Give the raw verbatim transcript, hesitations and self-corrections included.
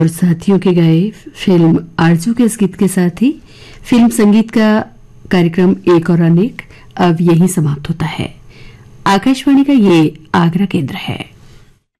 और साथियों के गाए फिल्म आरजू के इस गीत के साथ ही फिल्म संगीत का कार्यक्रम एक और अनेक अब यहीं समाप्त होता है। आकाशवाणी का ये आगरा केंद्र है।